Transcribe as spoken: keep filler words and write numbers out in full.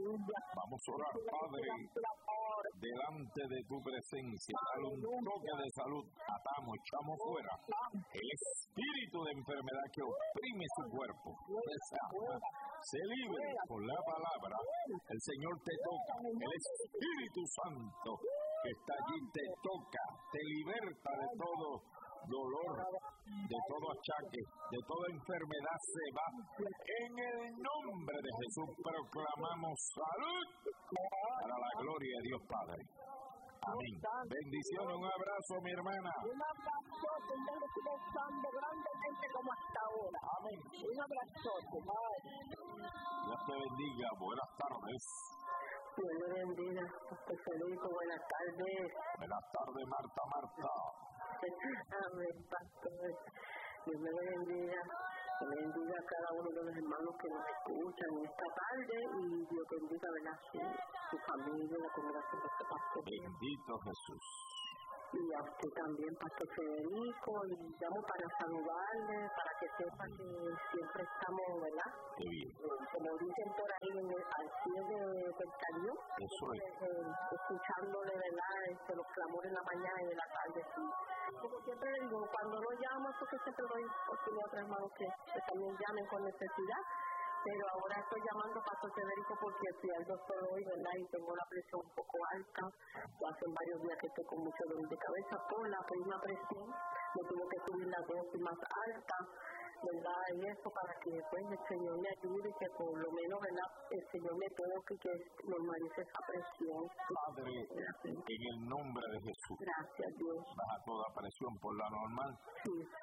Vamos a orar, Padre, delante de tu presencia, dale un toque de salud, atamos, echamos fuera el espíritu de enfermedad que oprime su cuerpo, se libre por la palabra, el Señor te toca, el Espíritu Santo que está allí te toca, te liberta de todo dolor, de todo achaque, de toda enfermedad se va. En el nombre de Jesús proclamamos salud para la gloria de Dios Padre. Amén. Bendiciones, un abrazo, mi hermana. Un abrazo, Señor, le sigue usando grandemente como hasta ahora. Amén. Un abrazo, Padre. Dios te bendiga. Buenas tardes. Dios le bendiga. Pastor Felipe, buenas tardes. Buenas tardes, Marta, Marta. Amén, Pastor. Dios me bendiga. Que bendiga a cada uno de los hermanos que nos escuchan esta tarde y Dios bendiga, ¿verdad?, su, su familia, la congregación de este pastor. Bendito Jesús. Y a usted también, Pastor Federico, y llamo para saludarle, para que sepa que siempre estamos, ¿verdad? Qué bien. Eh, como dicen por ahí, en el, al pie de, del cañón. Eso es. Eh, escuchándole, ¿verdad?, este, los clamores en la mañana y en la tarde. Sí. Como siempre le digo, cuando no llamo, porque siempre doy oportunidad a otros hermanos que, que también llamen con necesidad. Pero ahora estoy llamando a Pastor Federico porque fui al doctor hoy, ¿verdad? Y tengo la presión un poco alta. Ya hace varios días que estoy con mucho dolor de cabeza por la prima presión. Me tuve que subir la dosis más alta, ¿verdad? Y eso para que después el Señor me ayude y que por lo menos, ¿verdad?, el Señor me toque y que normalice esa presión. Padre, en el nombre de Jesús. Gracias, Dios. Baja toda presión por la normal. Sí.